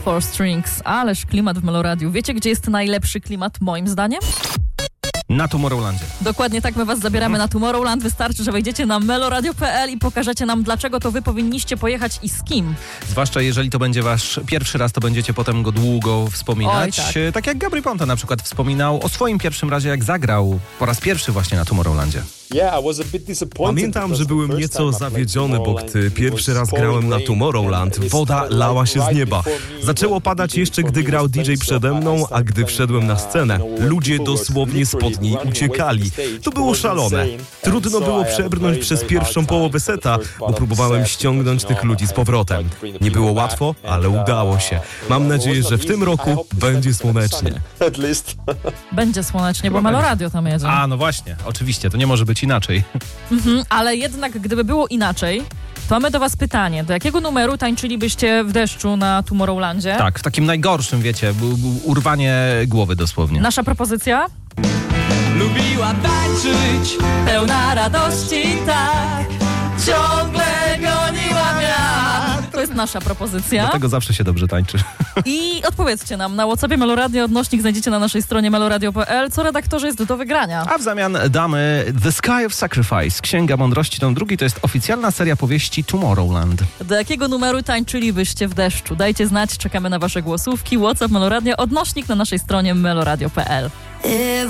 Four Strings. Ależ klimat w Meloradiu. Wiecie, gdzie jest najlepszy klimat moim zdaniem? Na Tomorrowlandzie. Dokładnie tak, my was zabieramy na Tomorrowland. Wystarczy, że wejdziecie na meloradio.pl i pokażecie nam, dlaczego to wy powinniście pojechać i z kim. Zwłaszcza jeżeli to będzie wasz pierwszy raz, to będziecie potem go długo wspominać. Oj, tak jak Gabry Ponte na przykład wspominał o swoim pierwszym razie, jak zagrał po raz pierwszy właśnie na Tomorrowlandzie. Pamiętam, że byłem nieco zawiedziony, bo gdy pierwszy raz grałem na Tomorrowland, woda lała się z nieba. Zaczęło padać jeszcze, gdy grał DJ przede mną, a gdy wszedłem na scenę, ludzie dosłownie spod niej uciekali. To było szalone. Trudno było przebrnąć przez pierwszą połowę seta, bo próbowałem ściągnąć tych ludzi z powrotem. Nie było łatwo, ale udało się. Mam nadzieję, że w tym roku będzie słonecznie. Będzie słonecznie, bo Meloradio tam jedzie. A, no właśnie, oczywiście, to nie może być inaczej. Ale jednak, gdyby było inaczej, to mamy do was pytanie. Do jakiego numeru tańczylibyście w deszczu na Tomorrowlandzie? Tak, w takim najgorszym, wiecie, urwanie głowy dosłownie. Nasza propozycja? Lubiła tańczyć, Pełna radości, tak, ciągle goniła mnie. To jest nasza propozycja. Dlatego zawsze się dobrze tańczy. I odpowiedzcie nam na WhatsAppie Meloradio. Odnośnik znajdziecie na naszej stronie meloradio.pl. Co redaktorze jest do wygrania? A w zamian damy The Sky of Sacrifice, Księga Mądrości, tom 2. To jest oficjalna seria powieści Tomorrowland. Do jakiego numeru tańczylibyście w deszczu? Dajcie znać, czekamy na wasze głosówki. WhatsApp Meloradio, odnośnik na naszej stronie meloradio.pl.